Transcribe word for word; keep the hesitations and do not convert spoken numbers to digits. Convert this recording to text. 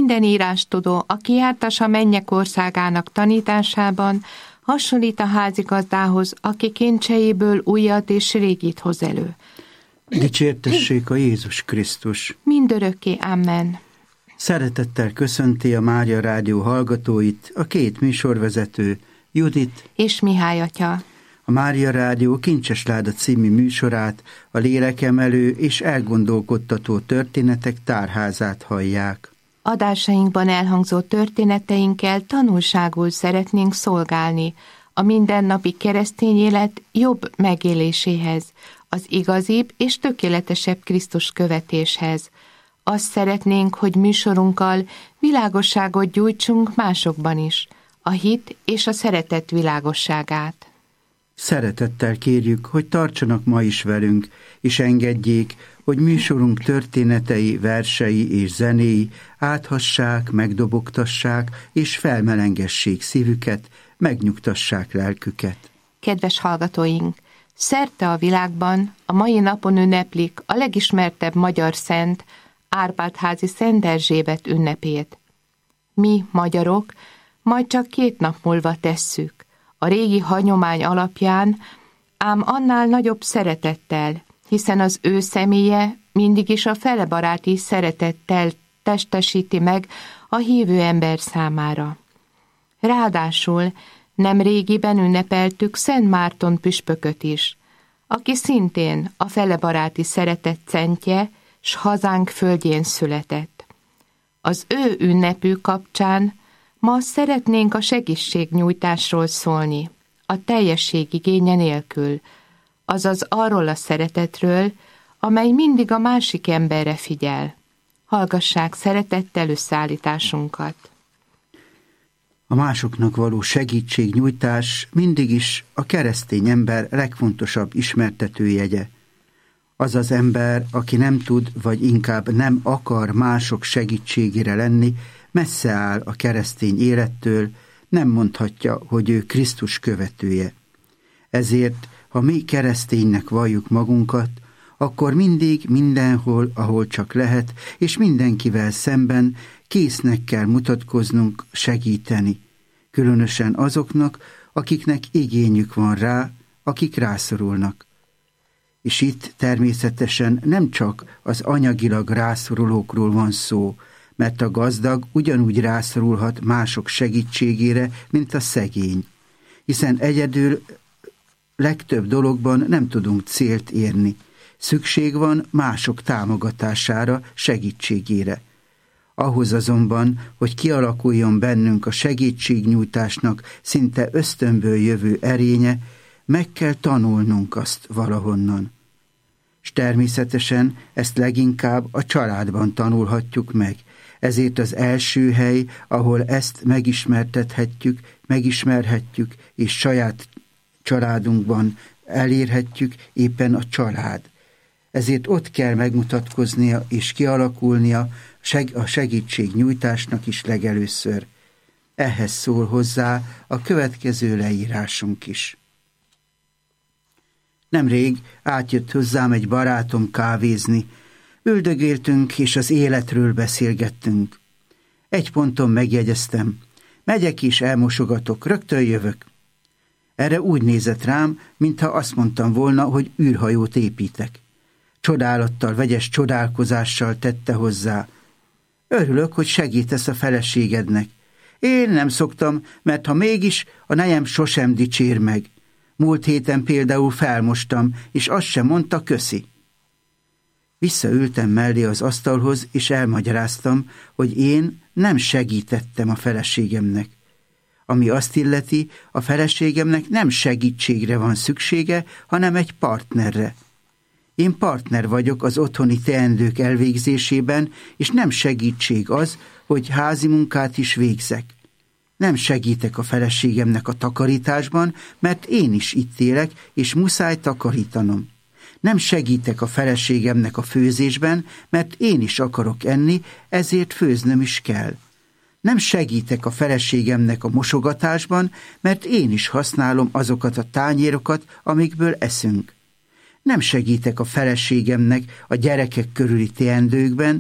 minden írástudó, aki jártas a mennyek országának tanításában, hasonlít a házigazdához, aki kincseiből újat és régit hoz elő. Dicsértessék a Jézus Krisztus! Mindörökké, amen. Szeretettel köszönti a Mária Rádió hallgatóit a két műsorvezető, Judit és Mihály atya. A Mária Rádió Kincses Láda című műsorát, a lélekemelő és elgondolkodtató történetek tárházát hallják. Adásainkban elhangzó történeteinkkel tanulságul szeretnénk szolgálni a mindennapi keresztény élet jobb megéléséhez, az igazibb és tökéletesebb Krisztus követéshez. Azt szeretnénk, hogy műsorunkkal világosságot gyújtsunk másokban is, a hit és a szeretet világosságát. Szeretettel kérjük, hogy tartsanak ma is velünk, és engedjék, hogy műsorunk történetei, versei és zenéi áthassák, megdobogtassák és felmelengessék szívüket, megnyugtassák lelküket. Kedves hallgatóink! Szerte a világban a mai napon ünneplik a legismertebb magyar szent, Árpád-házi Szent Erzsébet ünnepét. Mi, magyarok, majd csak két nap múlva tesszük, a régi hagyomány alapján, ám annál nagyobb szeretettel, hiszen az ő személye mindig is a felebaráti szeretettel testesíti meg a hívő ember számára. Ráadásul nem régiben ünnepeltük Szent Márton püspököt is, aki szintén a felebaráti szeretet szentje, s hazánk földjén született. Az ő ünnepük kapcsán ma szeretnénk a segítségnyújtásról szólni, a teljesség igénye nélkül, azaz arról a szeretetről, amely mindig a másik emberre figyel. Hallgassák szeretettel összeállításunkat. A másoknak való segítségnyújtás mindig is a keresztény ember legfontosabb ismertetőjegye. Az az ember, aki nem tud, vagy inkább nem akar mások segítségére lenni, messze áll a keresztény élettől, nem mondhatja, hogy ő Krisztus követője. Ezért, ha mi kereszténynek valljuk magunkat, akkor mindig, mindenhol, ahol csak lehet, és mindenkivel szemben késznek kell mutatkoznunk, segíteni, különösen azoknak, akiknek igényük van rá, akik rászorulnak. És itt természetesen nem csak az anyagilag rászorulókról van szó, mert a gazdag ugyanúgy rászorulhat mások segítségére, mint a szegény, hiszen egyedül legtöbb dologban nem tudunk célt érni. Szükség van mások támogatására, segítségére. Ahhoz azonban, hogy kialakuljon bennünk a segítségnyújtásnak szinte ösztönből jövő erénye, meg kell tanulnunk azt valahonnan. És természetesen ezt leginkább a családban tanulhatjuk meg. Ezért az első hely, ahol ezt megismertethetjük, megismerhetjük, és saját családunkban elérhetjük, éppen a család. Ezért ott kell megmutatkoznia és kialakulnia a segítségnyújtásnak is legelőször. Ehhez szól hozzá a következő leírásunk is. Nemrég átjött hozzám egy barátom kávézni, üldögéltünk és az életről beszélgettünk. Egy ponton megjegyeztem, megyek és elmosogatok, rögtön jövök. Erre úgy nézett rám, mintha azt mondtam volna, hogy űrhajót építek. Csodálattal, vegyes csodálkozással tette hozzá. Örülök, hogy segítesz a feleségednek. Én nem szoktam, mert ha mégis, a nejem sosem dicsér meg. Múlt héten például felmostam, és azt sem mondta köszi. Visszaültem mellé az asztalhoz, és elmagyaráztam, hogy én nem segítettem a feleségemnek. Ami azt illeti, a feleségemnek nem segítségre van szüksége, hanem egy partnerre. Én partner vagyok az otthoni teendők elvégzésében, és nem segítség az, hogy házi munkát is végzek. Nem segítek a feleségemnek a takarításban, mert én is itt élek, és muszáj takarítanom. Nem segítek a feleségemnek a főzésben, mert én is akarok enni, ezért főznöm is kell. Nem segítek a feleségemnek a mosogatásban, mert én is használom azokat a tányérokat, amikből eszünk. Nem segítek a feleségemnek a gyerekek körüli teendőkben,